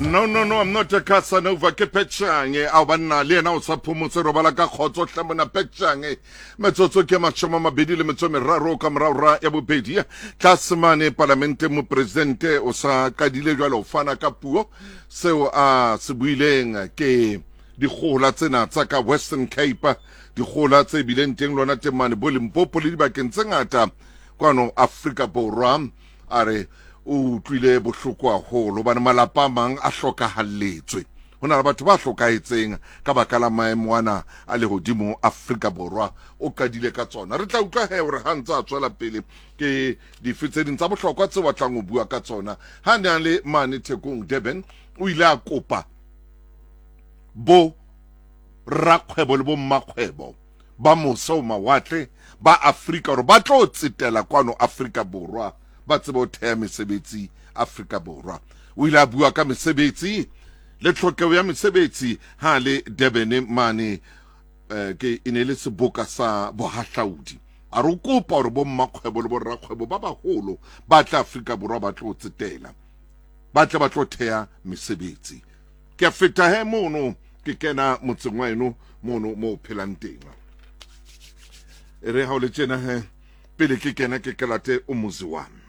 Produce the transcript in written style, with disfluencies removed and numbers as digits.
No, I'm not a Casanova ke petšhange a banna le yena o sa phomotse robala ka khotso hlamona petšhange metsotso ke mashoma mabedi le metso meraro ka moraora ya bobedi tlasemane parlamente mo presidente o sa kadile jwalo fana ka puo seo a se buileng ke dikgola tsena tsa ka Western Cape dikgola tse bileng teng lona temane bo Limpopo le dibakeng tse ngata kwano Afrika Borwa are o tlile bohloko haholo bana malapa mang a hlokahalletswe hona le batho ba hlokaetseng ka baka la maemo ana a le hodimo Afrika Borwa o kadile ka tsona re tla utlwa he hore ha ntse a tswela pele ke difetseding tsa bohlokwa tse batlang o bua ka tsona ha ne le mane Thekong Durban o ile a kopa bo rakgwebo le bo mmakgwebo ba moso mawatle ba Afrika hore ba tlo tsetela kwano Afrika Borwa ba tsebo o thea mesebetsi Afrika Borwa o ile a bua ka mesebetsi le tlhokeho ya mesebetsi ha le Durban mane ke inele seboka sa bohahlaudi a re kopa hore bo mmakgwebo le bo rakgwebo ba baholo ba tla Afrika Borwa ba tlo tsetela ba tla ba tlo thea mesebetsi ke a feta he mono ke kena motseng wa eno mono mo phelang teng re ha o le tjena he pele ke kena ke kelate o muzi wa